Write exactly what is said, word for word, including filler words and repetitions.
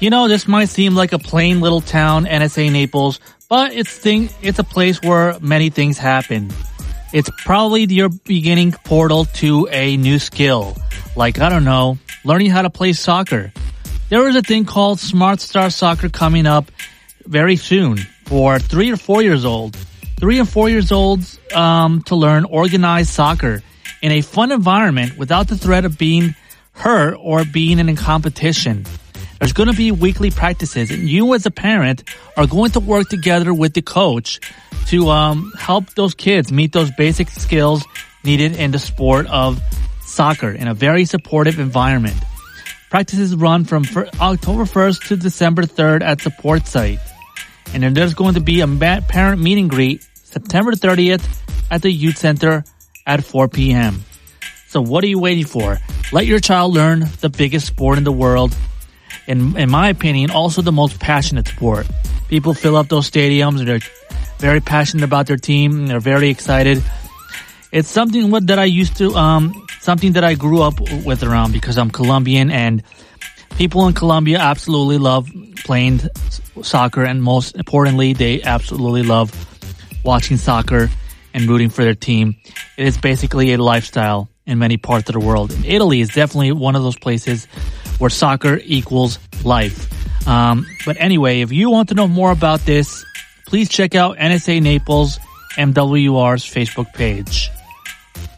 You know, this might seem like a plain little town, N S A Naples, but it's thing it's a place where many things happen. It's probably your beginning portal to a new skill, like, I don't know, learning how to play soccer. There is a thing called Smart Start Soccer coming up very soon for three or four years old. Three and four years olds um, to learn organized soccer in a fun environment without the threat of being hurt or being in a competition. There's going to be weekly practices, and you as a parent are going to work together with the coach to um, help those kids meet those basic skills needed in the sport of soccer in a very supportive environment. Practices run from October first to December third at Support Site. And then there's going to be a parent meet and greet September thirtieth at the Youth Center at four p.m. So what are you waiting for? Let your child learn the biggest sport in the world. In, in my opinion, also the most passionate sport. People fill up those stadiums and they're very passionate about their team. And they're very excited. It's something that I used to, um, something that I grew up with around because I'm Colombian, and people in Colombia absolutely love playing soccer, and most importantly, they absolutely love watching soccer and rooting for their team. It is basically a lifestyle in many parts of the world. And Italy is definitely one of those places where soccer equals life. Um, but anyway, if you want to know more about this, please check out N S A Naples M W R's Facebook page.